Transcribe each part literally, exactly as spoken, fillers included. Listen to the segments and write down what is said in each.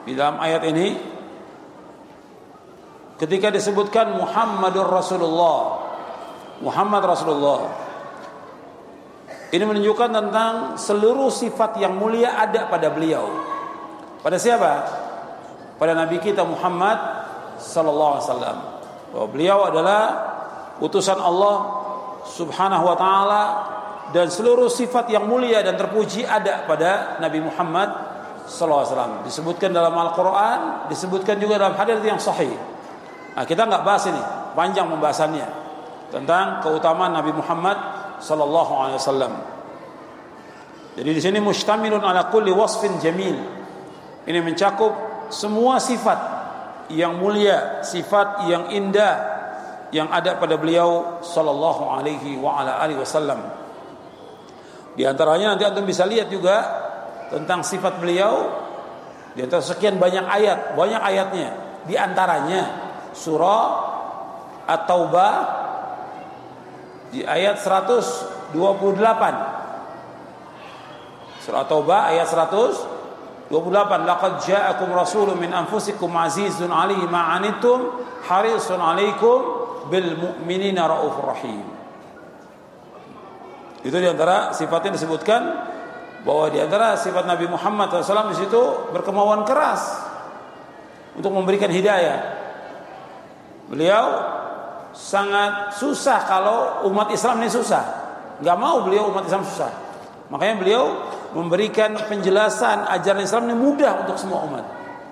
di dalam ayat ini ketika disebutkan Muhammadur Rasulullah, Muhammad Rasulullah, ini menunjukkan tentang seluruh sifat yang mulia ada pada beliau. Pada siapa? Pada Nabi kita Muhammad sallallahu alaihi wasallam. Bahwa beliau adalah utusan Allah Subhanahu wa taala, dan seluruh sifat yang mulia dan terpuji ada pada Nabi Muhammad sallallahu alaihi wasallam. Disebutkan dalam Al-Qur'an, disebutkan juga dalam hadis yang sahih. Nah, kita enggak bahas ini, panjang pembahasannya tentang keutamaan Nabi Muhammad sallallahu alaihi wasallam. Jadi di sini mustamilun ala kulli wasfin jamil. Ini mencakup semua sifat yang mulia, sifat yang indah yang ada pada beliau sallallahu alaihi wa ala alihi wasallam. Di antaranya nanti antum bisa lihat juga tentang sifat beliau di antara sekian banyak ayat, banyak ayatnya. Di antaranya surah At-Taubah di ayat seratus dua puluh delapan. Surah At-Taubah ayat seratus dua puluh delapan. Laqad ja'akum rasulun min anfusikum azizun 'alaihi ma 'anittum harisun 'alaikum bil mu'minina raufur rahim. Itu di antara sifatnya disebutkan bahwa di antara sifat Nabi Muhammad shallallahu alaihi wasallam di situ berkemauan keras untuk memberikan hidayah. Beliau sangat susah kalau umat Islam ini susah. Enggak mau beliau umat Islam susah. Makanya beliau memberikan penjelasan ajaran Islam ini mudah untuk semua umat.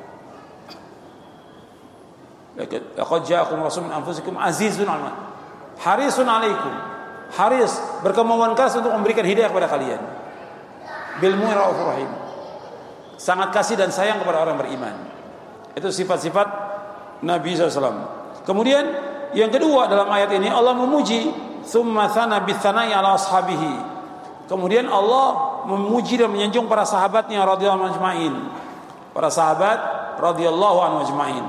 Laqad ja'akum rasulun min anfusikum azizun 'alaihi harisun 'alaikum. Haris, berkemauan keras untuk memberikan hidayah kepada kalian. Bil mu'minina raufur rahim. Sangat kasih dan sayang kepada orang beriman. Itu sifat-sifat Nabi shallallahu alaihi wasallam. Kemudian yang kedua dalam ayat ini Allah memuji, tsumma tsana bitsana'i ala ashabihi. Kemudian Allah memuji dan menyanjung para sahabatnya radhiyallahu anhum ajma'in. Para sahabat radhiyallahu anhum ajma'in.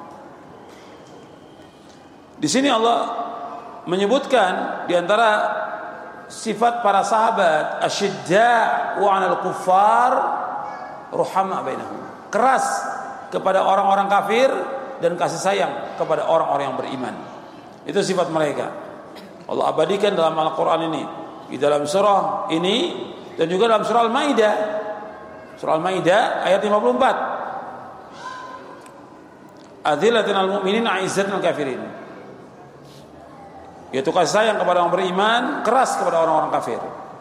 Di sini Allah menyebutkan di antara sifat para sahabat asyidda'u 'alal kuffar ruhama bainahum. Keras kepada orang-orang kafir dan kasih sayang kepada orang-orang yang beriman. Itu sifat mereka. Allah abadikan dalam Al-Qur'an ini, di dalam surah ini dan juga dalam surah Al-Maidah. Surah Al-Maidah ayat lima puluh empat. Adzillatin 'alal mu'minin 'izzatin 'alal kafirin. Yaitu kasih sayang kepada orang beriman, keras kepada orang-orang kafir.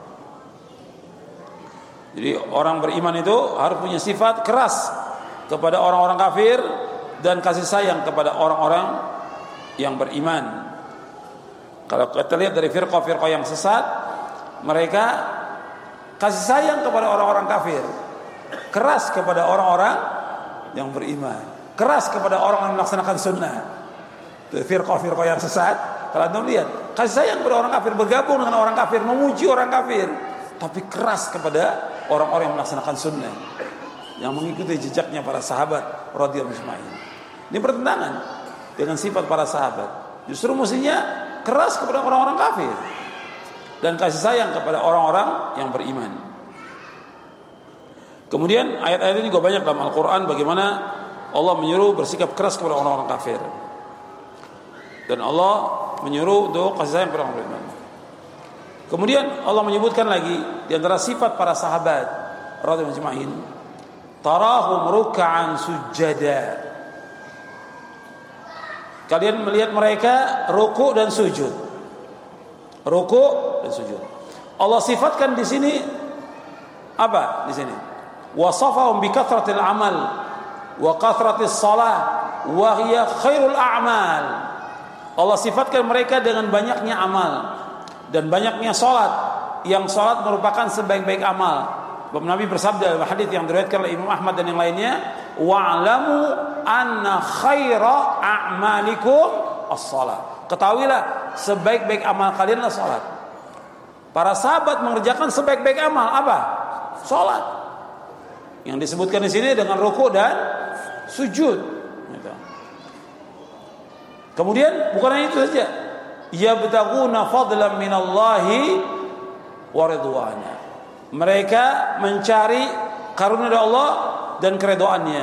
Jadi orang beriman itu harus punya sifat keras kepada orang-orang kafir dan kasih sayang kepada orang-orang yang beriman. Kalau kita lihat dari firqah-firqah yang sesat, mereka kasih sayang kepada orang-orang kafir, keras kepada orang-orang yang beriman, keras kepada orang yang melaksanakan sunnah. Itu firqah-firqah yang sesat. Kalau anda lihat, kasih sayang kepada orang kafir, bergabung dengan orang kafir, memuji orang kafir, tapi keras kepada orang-orang yang melaksanakan sunnah, yang mengikuti jejaknya para sahabat radhiyallahu anhum. Ini pertentangan dengan sifat para sahabat. Justru mestinya keras kepada orang-orang kafir dan kasih sayang kepada orang-orang yang beriman. Kemudian ayat-ayat ini juga banyak dalam Al-Quran bagaimana Allah menyuruh bersikap keras kepada orang-orang kafir, dan Allah menyuruh untuk kasih sayang kepada orang beriman. Kemudian Allah menyebutkan lagi di antara sifat para sahabat radhiyallahu ajma'in, tarahum ruk'an sujada. Kalian melihat mereka ruku' dan sujud. Ruku' dan sujud. Allah sifatkan di sini apa? Di sini wasafahum bi kathratil amal wa kathratis shalah wa hiya khairul a'mal. Allah sifatkan mereka dengan banyaknya amal dan banyaknya salat, yang salat merupakan sebaik-baik amal. Nabi bersabda dalam hadis yang diriwayatkan oleh Imam Ahmad dan yang lainnya, wa'lamu anna khaira a'malikum as-shalah. Ketahuilah sebaik-baik amal kalian adalah salat. Para sahabat mengerjakan sebaik-baik amal apa? Salat. Yang disebutkan di sini dengan ruku' dan sujud. Kemudian bukan hanya itu saja, yabtaguna fadlan minallahi wa ridwana. Mereka mencari karunia dari Allah dan keridhaannya.